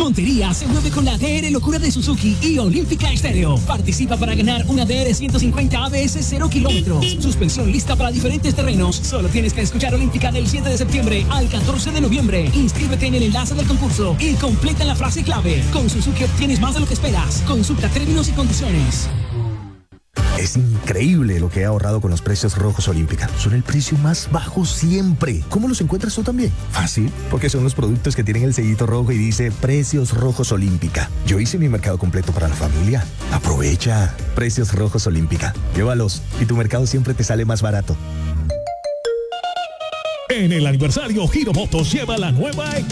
tontería se mueve con la DR Locura de Suzuki y Olímpica Estéreo. Participa para ganar una DR 150 ABS 0 kilómetros. Suspensión lista para diferentes terrenos. Solo tienes que escuchar Olímpica del 7 de septiembre al 14 de noviembre. Inscríbete en el enlace del concurso y completa la frase clave. Con Suzuki obtienes más de lo que esperas. Consulta términos y condiciones. Es increíble lo que he ahorrado con los precios rojos Olímpica. Son el precio más bajo siempre. ¿Cómo los encuentras tú también? Fácil, porque son los productos que tienen el sellito rojo y dice Precios Rojos Olímpica. Yo hice mi mercado completo para la familia. Aprovecha. Precios Rojos Olímpica. Llévalos y tu mercado siempre te sale más barato. En el aniversario, Giro Motos lleva la nueva